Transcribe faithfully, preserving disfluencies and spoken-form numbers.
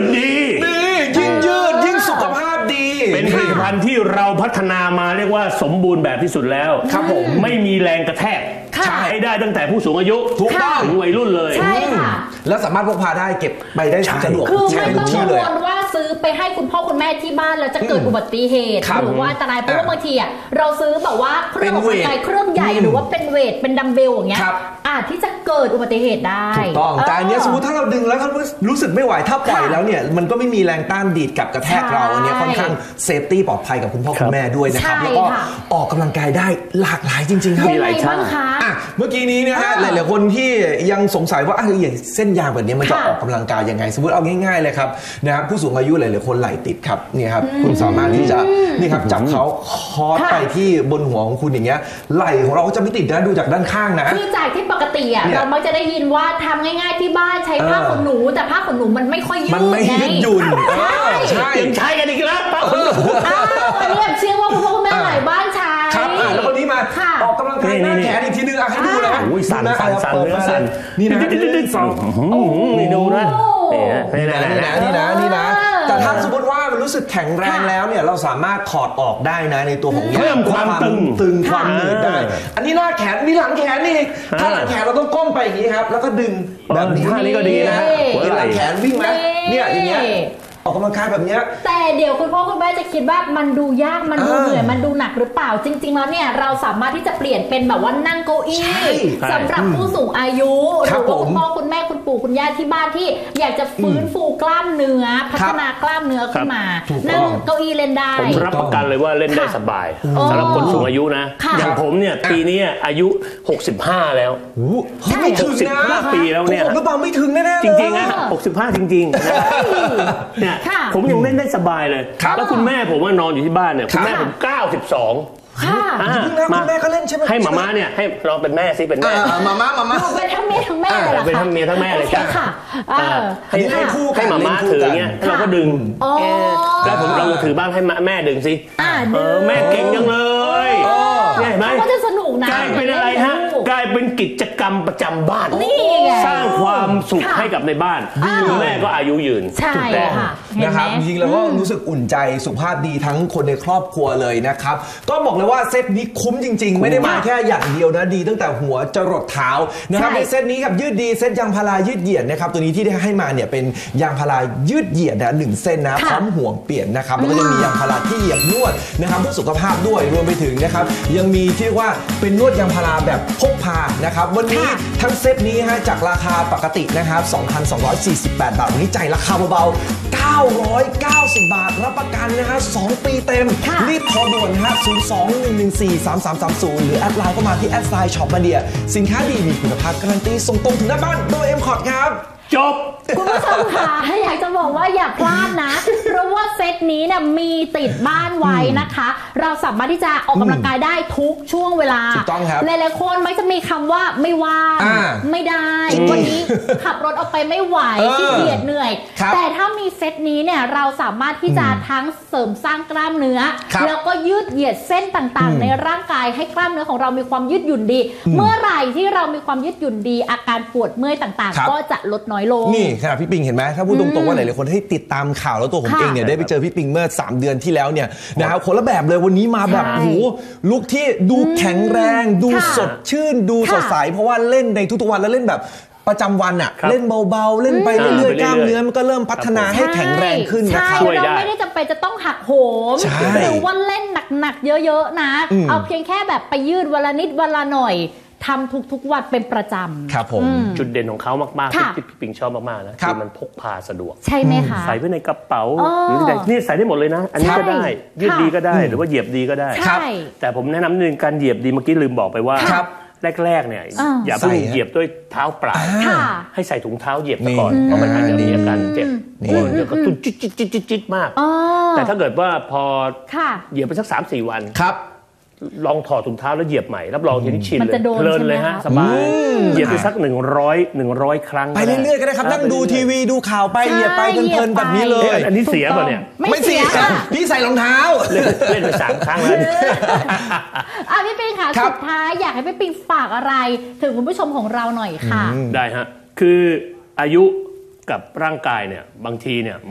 ดดีนี่ยิ่งยืดยิ่งสุขภาพดีเป็นผลิตภัณฑ์ที่เราพัฒนามาเรียกว่าสมบูรณ์แบบที่สุดแล้วครับผมไม่มีแรงกระแทกใช้ได้ตั้งแต่ผู้สูงอายุถูกต้องถึงวัยรุ่นเลยใช่ค่ะแล้วสามารถพกพาได้เก็บไปได้สะดวกคือไม่ต้องกังวลว่าซื้อไปให้คุณพ่อคุณแม่ที่บ้านแล้วจะเกิดอุบัติเหตุหรือว่าอันตรายเพราะว่าบางทีอ่ะเราซื้อแบบว่าเครื่องออกกำลังกายเครื่องใหญ่หรือว่าเป็นเวทเป็นดัมเบลอย่างเงี้ยอาจที่จะเกิดอุบัติเหตุได้ถูกต้องแต่อันนี้สมมติถ้าเราดึงแล้วถ้ารู้สึกไม่ไหวถ้าปล่อยแล้วเนี่ยมันก็ไม่มีแรงต้านดีดกับกระแทกเราอันนี้ค่อนข้างเซฟตี้ปลอดภัยกับคุณพ่อคุณแม่ด้วยนะครับแล้วก็ออกกำลังกายได้หลากหลายจริงๆครับมีหลายท่าเมื่อกี้นี้นะฮะหลายๆคนที่ยังสงสัยว่าอย่างเส้นยางแบบนี้มันจะออกกำลังกายยังไงสมมติเอาง่ายๆเลยครับนะครับผู้สูงอายุหลายๆคนไหล่ติดครับนี่ครับคุณสามารถที่จะนี่ครับจับเขาคอร์สไปที่บนหัวของคุณอย่างเงี้ยไหล่ของเราก็จะไม่ติดนะดูจากด้านข้างนะคือจากที่ปกติอ่ะเรามักจะได้ยินว่าทำง่ายๆที่บ้านใช้ผ้าขนหนูแต่ผ้าขนหนูมันไม่ค่อยยืดมันไม่ยืดหยุ่นใช่ใช่ใช้กันอีกแล้วผ้าขนหนูอ้าวอันนี้เชื่อว่าคุณพ่อแม่หลายบ้านใช้ครับแล้วคนนี้มาออกกำลังกายหน้าแขนอีกทีนึงให้ดูนะโอ้ยสั่นสั่นสั่นเนื้อสั่นนี่นะสองนี่ดูนะนี่นะนี่นะนี่นะนี่นะแต่ถ้าสมมติว่ามันรู้สึกแข็งแรงแล้วเนี่ยเราสามารถถอดออกได้นะในตัวของเพิ่มความตึงตึงความหนืดได้อันนี้หน้าแขนนี่หลังแขนนี่ถ้าหลังแขนเราต้องก้มไปอย่างนี้ครับแล้วก็ดึงแบบนี้ท่านี้ก็ดีนะหลังแขนวิ่งไหมเนี่ยอย่างเงี้ยออกกำลังกายแบบนี้แต่เดี๋ยวคุณพ่อคุณแม่จะคิดว่ามันดูยากมันดูเหนื่อยมันดูหนักหรือเปล่าจริงๆแล้วเนี่ยเราสามารถที่จะเปลี่ยนเป็นแบบว่านั่งเก้าอี้สำหรับผู้สูงอายุหรือว่าคุณพ่อคุณแม่คุณปู่คุณย่าที่บ้านที่อยากจะฟื้นฟูกล้ามเนื้อพัฒนากล้ามเนื้อขึ้นมานั่งเก้าอี้เล่นได้ผมรับประกันเลยว่าเล่นได้สบายสำหรับคนสูงอายุนะอย่างผมเนี่ยปีนี้อายุหกสิบห้าแล้วไม่ถึงนะหกสิบห้าปีแล้วเนี่ยหรือเปล่าไม่ถึงแน่ๆจริงๆนะหกสิบห้าจริงๆเนี่ยผมยังเล่นได้สบายเลยแล้วคุณแม่ผมว่านอนอยู่ที่บ้านเนี่ยคุณแม่ผมเก้าสิบสองค่ะคุณแม่ก็เล่นใช่ไหมให้หม่าม่าเนี่ยให้ลองเป็นแม่ซิเป็นแม่หม่าม่าหม่าม่าเป็นทั้งแม่ทั้งแม่เลยเหรอเป็นทั้งเมียทั้งแม่เลยจ้ะให้ให้คู่ให้หม่าม่าถือเงี้ยเราก็ดึงแล้วผมลองถือบ้างให้แม่ดึงสิเออแม่เก่งจังเลยเนี่ยเห็นไหมก็จะสนุกนะกลายเป็นอะไรฮะกลายเป็นกิจกรรมประจำบ้านสร้างความสุขให้กับในบ้านคุณแม่ก็อายุยืนใช่ค่ะนะครับจริงๆแล้วก็รู้สึกอุ่นใจสุขภาพดีทั้งคนในครอบครัวเลยนะครับก็บอกเลยว่าเซตนี้คุ้มจริงๆไม่ได้มาแค่อย่างเดียวนะดีตั้งแต่หัวจรดเท้านะครับในเซตนี้กับยืดดีเซตยางพารายืดเหยียดนะครับตัวนี้ที่ได้ให้มาเนี่ยเป็นยางพารายืดเหยียดนะหนึ่งเส้นนะพร้อมห่วงเปลี่ยนนะครับแล้วก็ยังมียางพาราที่เหยียบนวดนะครับเพื่อสุขภาพด้วยรวมไปถึงนะครับยังมีที่ว่าเป็นนวดยางพาราแบบพกพานะครับวันนี้ทั้งเซตนี้ฮะจากราคาปกตินะครับ สองพันสองร้อยสี่สิบแปด บาทวันนี้จ่ายราคาเบาๆเก้าร้อยเก้าสิบบาทรับประกันนะฮะสองปีเต็มรีบโทรด่วนฮะศูนย์ สอง หนึ่ง หนึ่ง สี่ สาม สาม สาม ศูนย์หรือแอดไลน์ก็มาที่แอดไซน์ช็อปมาเดียสินค้าดีมีคุณภาพการันตีส่งตรงถึงหน้าบ้านโดย เอ็ม คอร์ด ครับจบคุณผู้ชมค่ะอยากจะบอกว่าอย่าพลาดนะเพราะว่าเซตนี้เนี่ยมีติดบ้านไว้นะคะเราสามารถที่จะออกกำลังกายได้ทุกช่วงเวลาถูกต้องครับหลายๆคนมักจะมีคำว่าไม่ว่างไม่ได้วันนี้ขับรถออกไปไม่ไหวขี้เกียจเหนื่อยแต่ถ้ามีเซตนี้เนี่ยเราสามารถที่จะทั้งเสริมสร้างกล้ามเนื้อแล้วก็ยืดเหยียดเส้นต่างๆในร่างกายให้กล้ามเนื้อของเรามีความยืดหยุ่นดีเมื่อไหร่ที่เรามีความยืดหยุ่นดีอาการปวดเมื่อยต่างๆก็จะลดน้อยลงนี่ขนาดพี่ปิงเห็นไหมถ้าพูดตรงๆว่าหลายๆคนที่ติดตามข่าวแล้วตัวผมเองเนี่ยได้ไปเจอพี่ปิงเมื่อสามเดือนที่แล้วเนี่ยนะครับคนละแบบเลยวันนี้มาแบบโอ้โหลุคที่ดูแข็งแรงดูสดชื่นดูสดใสเพราะว่าเล่นในทุกๆวันแล้วเล่นแบบประจำวันอะเล่นเบาๆเล่นไปเรื่อยๆกล้ามเนื้อมันก็เริ่มพัฒนาให้แข็งแรงขึ้นนะครับเราไม่ได้จำเป็นจะต้องหักโหมหรือว่าเล่นหนักๆเยอะๆนะเอาเพียงแค่แบบไปยืดวันละนิดวันละหน่อยทำทุกๆวันเป็นประจำครับผมจุดเด่นของเขามากๆที่พี่ปิงชอบมากๆนะคือมันพกพาสะดวกใช่ไหมคะใส่ไว้ในกระเป๋าหรือนี่ใส่ได้หมดเลยนะอันนี้ก็ได้ยืดดีก็ได้หรือว่าเหยียบดีก็ได้แต่ผมแนะนำหนึ่งการเหยียบดีเมื่อกี้ลืมบอกไปว่าแรกๆเนี่ยอย่าเพิ่งเหยียบด้วยเท้าเปล่าให้ใส่ถุงเท้าเหยียบก่อนเพราะมันอาจจะมีอาการเจ็บมันจะกระตุ้นจิ๊ดๆๆๆมากแต่ถ้าเกิดว่าพอเหยียบไปสัก สามสี่ วันลองถอดถุงเท้าแล้วเหยียบใหม่รับรองเห็นชินเลยเพลินเลยฮะสบายเหยียบไปสักหนึ่งร้อยหนึ่งร้อยครั้งไปเรื่อยๆก็ได้ครับนั่งดูทีวีดูข่าวไปเหยียบไปเพลินๆแบบนี้เลยอันนี้เสียป่ะเนี่ยไม่เสียพี่ใส่รองเท้าเล่นไปสามครั้งแล้วอ่ะพี่ปิงค่ะสุดท้ายอยากให้พี่ปิงฝากอะไรถึงคุณผู้ชมของเราหน่อยค่ะได้ฮะคืออายุกับร่างกายเนี่ยบางทีเนี่ย